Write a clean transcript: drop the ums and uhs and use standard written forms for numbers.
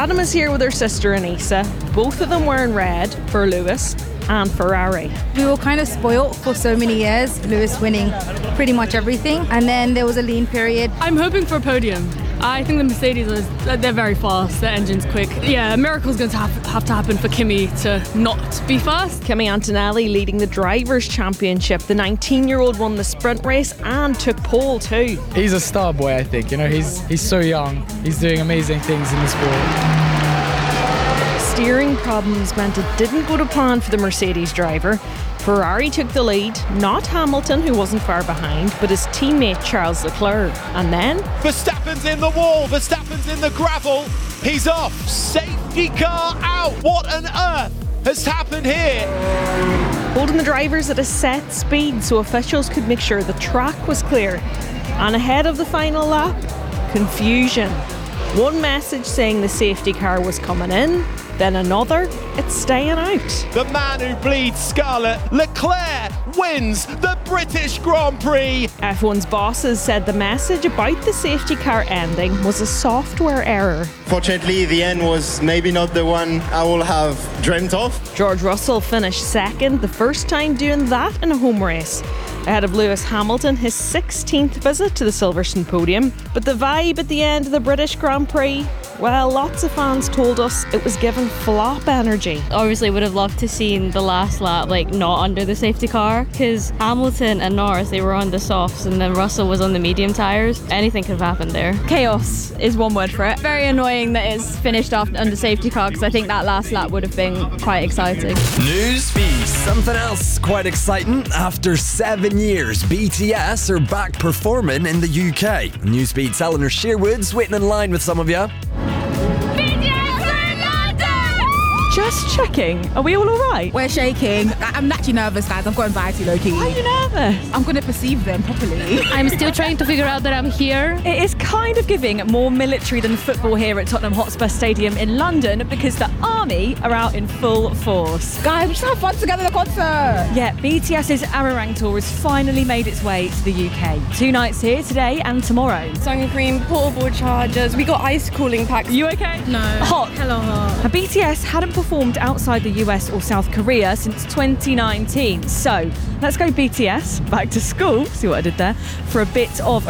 Adam is here with her sister Anissa, both of them wearing red for Lewis and Ferrari. We were kind of spoilt for so many years, Lewis winning pretty much everything, and then there was a lean period. I'm hoping for a podium. I think the Mercedes, they're very fast, their engine's quick. Yeah, a miracle's going to have to happen for Kimi to not be fast. Kimi Antonelli leading the Drivers' Championship. The 19-year-old won the sprint race and took pole too. He's a star boy, I think. You know, he's so young. He's doing amazing things in the sport. Steering problems meant it didn't go to plan for the Mercedes driver. Ferrari took the lead, not Hamilton, who wasn't far behind, but his teammate Charles Leclerc. And then Verstappen's in the wall, Verstappen's in the gravel, he's off, safety car out. What on earth has happened here? holding the drivers at a set speed so officials could make sure the track was clear. And ahead of the final lap, confusion. One message saying the safety car was coming in, then another, it's staying out. The man who bleeds scarlet, Leclerc, wins the British Grand Prix. F1's bosses said the message about the safety car ending was a software error. Fortunately, the end was maybe not the one I would have dreamt of. George Russell finished second, the first time doing that in a home race. Ahead of Lewis Hamilton, his 16th visit to the Silverstone podium. But the vibe at the end of the British Grand Prix, well, lots of fans told us it was giving flop energy. Obviously would have loved to seen the last lap not under the safety car, because Hamilton and Norris, they were on the softs and then Russell was on the medium tyres. Anything could have happened there. Chaos is one word for it. Very annoying that it's finished off under safety car, because I think that last lap would have been quite exciting. Newsfeed. Something else quite exciting. After 7 years, BTS are back performing in the UK. Newsfeed's Eleanor Shearwood's waiting in line with some of you. Just checking, are we all alright? We're shaking. I'm actually nervous, guys. I've got anxiety, low-key. Why are you nervous? I'm going to perceive them properly. I'm still trying to figure out that I'm here. It is kind of giving more military than football here at Tottenham Hotspur Stadium in London, because the army are out in full force. Guys, we just have fun together at the concert. Yeah, BTS's Arirang tour has finally made its way to the UK. 2 nights here, today and tomorrow. Sun cream, portable chargers, we got ice cooling packs. You okay? No. Hot. Hello, hot. Now, BTS hadn't performed outside the US or South Korea since 2019. So let's go BTS back to school, see what I did there, for a bit of